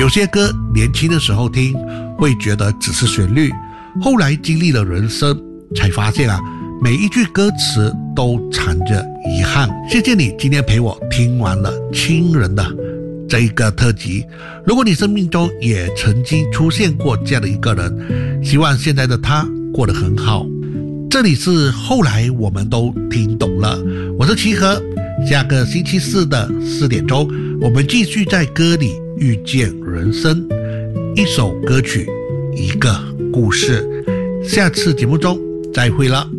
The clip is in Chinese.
有些歌年轻的时候听会觉得只是旋律，后来经历了人生才发现每一句歌词都藏着遗憾。谢谢你今天陪我听完了亲人的这一个特辑。如果你生命中也曾经出现过这样的一个人，希望现在的他过得很好。这里是后来我们都听懂了，我是齐和，下个星期四的4点钟，我们继续在歌里遇见人生，一首歌曲，一个故事。下次节目中再会了。